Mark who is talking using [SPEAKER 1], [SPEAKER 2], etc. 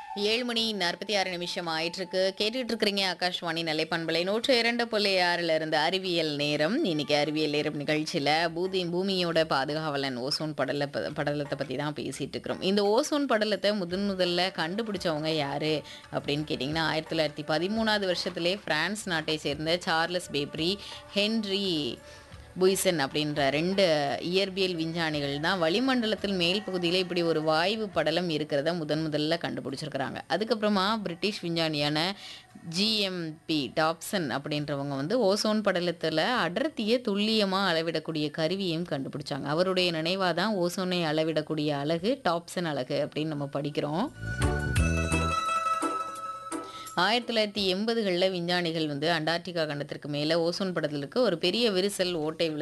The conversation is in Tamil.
[SPEAKER 1] 7 மணி 46 நிமிஷம் ஆயிட்டிருக்கு. கேட்டுட்டு இருக்கிறீங்க ஆகாஷ்வாணி நிலைப்பண்பலை 102.6ல இருந்து அறிவியல் நேரம். இன்னைக்கு அறிவியல் நேரம் நிகழ்ச்சியில பூமியோட பாதுகாவலன் ஓசோன் படலத்தை பத்தி தான் பேசிட்டு இருக்கிறோம். இந்த ஓசோன் படலத்தை முதல்ல கண்டுபிடிச்சவங்க யாரு அப்படின்னு கேட்டிங்கன்னா 1913வது வருஷத்திலே பிரான்ஸ் நாட்டை சேர்ந்த சார்லஸ் பேப்ரி, ஹென்றி புய்சன் அப்படின்ற 2 இயற்பியல் விஞ்ஞானிகள் தான் வளிமண்டலத்தில் மேல் பகுதியில் இப்படி ஒரு வாயு படலம் இருக்கிறத முதல்ல கண்டுபிடிச்சிருக்கிறாங்க. அதுக்கப்புறமா பிரிட்டிஷ் விஞ்ஞானியான ஜிஎம்பி டாப்சன் அப்படின்றவங்க வந்து ஓசோன் படலத்தில் அடர்த்தியை துல்லியமாக அளவிடக்கூடிய கருவியையும் கண்டுபிடிச்சாங்க. அவருடைய நினைவாக தான் ஓசோனை அளவிடக்கூடிய அலகு டாப்சன் அலகு அப்படின்னு நம்ம படிக்கிறோம். 1980களில் விஞ்ஞானிகள் வந்து அண்டார்டிகா கண்டத்திற்கு மேலே ஓசோன் படலத்துக்கு ஒரு பெரிய விரிசல் ஓட்டை